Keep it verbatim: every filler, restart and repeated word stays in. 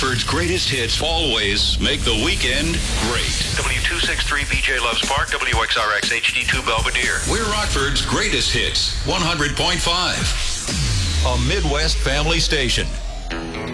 Rockford's greatest hits always make the weekend great. W two sixty-three B J Loves Park, W X R X H D two Belvedere. We're Rockford's greatest hits, one hundred point five. A Midwest family station.